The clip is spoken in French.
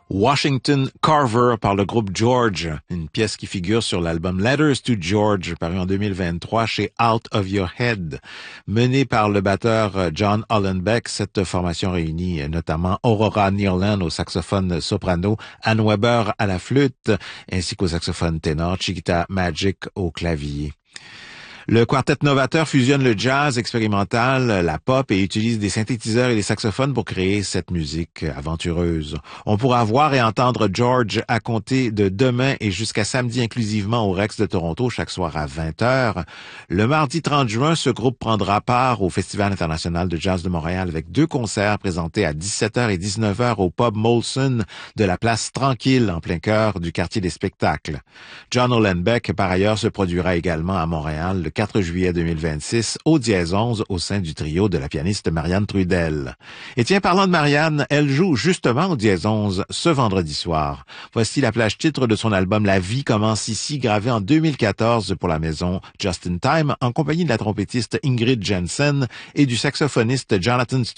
Washington Carver par le groupe George, une pièce qui figure sur l'album Letters to George, paru en 2023 chez Out of Your Head. Menée par le batteur John Hollenbeck, cette formation réunit notamment Aurora Nearland au saxophone soprano, Ann Weber à la flûte, ainsi qu'au saxophone ténor, Chiquita Magic au clavier. Le quartet novateur fusionne le jazz expérimental, la pop et utilise des synthétiseurs et des saxophones pour créer cette musique aventureuse. On pourra voir et entendre George à compter de demain et jusqu'à samedi inclusivement au Rex de Toronto chaque soir à 20h. Le mardi 30 juin, ce groupe prendra part au Festival international de jazz de Montréal avec 2 concerts présentés à 17h et 19h au pub Molson de la place Tranquille en plein cœur du quartier des spectacles. John Hollenbeck, par ailleurs, se produira également à Montréal le 4 juillet 2026 au Dièse 11 au sein du trio de la pianiste Marianne Trudel. Et tiens, parlant de Marianne, elle joue justement au Dièse 11 ce vendredi soir. Voici la plage titre de son album La vie commence ici, gravé en 2014 pour la maison Just in Time en compagnie de la trompettiste Ingrid Jensen et du saxophoniste Jonathan